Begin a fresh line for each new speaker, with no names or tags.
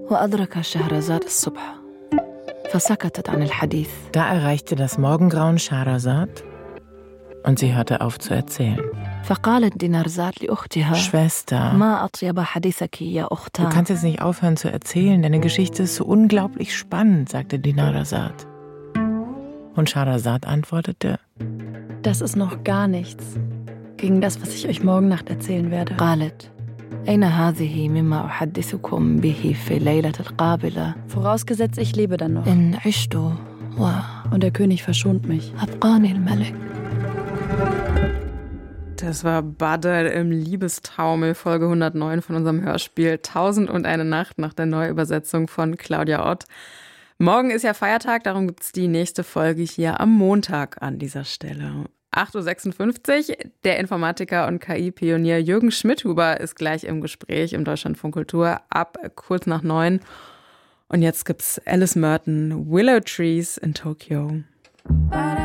وأدرك شهرزاد الصبح فسكتت عن الحديث.
Da erreichte das Morgengrauen Schahrazad und sie hörte auf zu erzählen.
فقالت دينارزاد لأختها
Schwester,
ما أطيب حديثك يا
du
أختان.
kannst jetzt nicht aufhören zu erzählen, deine Geschichte ist so unglaublich spannend, sagte Dinarzad. Und Schahrazad antwortete:
Das ist noch gar nichts gegen das, was ich euch morgen Nacht erzählen werde.
قالت أين هذه مما أحدثكم به في الليلة القابلة
Vorausgesetzt, ich lebe dann noch.
إن عشت
Und der König verschont mich.
وأبقاني الملك.
Das war Badr im Liebestaumel, Folge 109 von unserem Hörspiel 1001 Nacht nach der Neuübersetzung von Claudia Ott. Morgen ist ja Feiertag, darum gibt es die nächste Folge hier am Montag an dieser Stelle. 8.56 Uhr, der Informatiker und KI-Pionier Jürgen Schmidhuber ist gleich im Gespräch im Deutschlandfunk Kultur ab kurz nach 9. Und jetzt gibt's Alice Merton, Willow Trees in Tokyo.